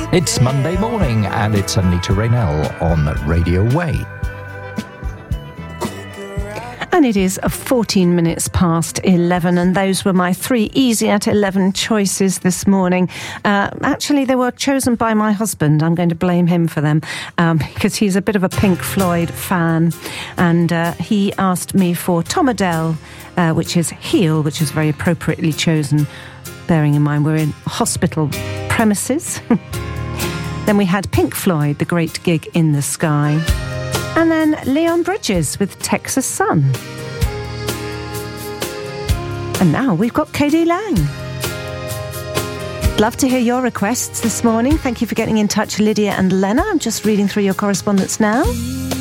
It's Monday morning and it's Anita Raynell on Radio Way. And it is 14 minutes past 11, and those were my 3 easy at 11 choices this morning. Actually, they were chosen by my husband. I'm going to blame him for them because he's a bit of a Pink Floyd fan, and he asked me for Tom Odell, which is Heal, which is very appropriately chosen, bearing in mind we're in hospital premises. Then we had Pink Floyd, The Great Gig in the Sky. And then Leon Bridges with Texas Sun. And now we've got KD Lang. Love to hear your requests this morning. Thank you for getting in touch, Lydia and Lena. I'm just reading through your correspondence now.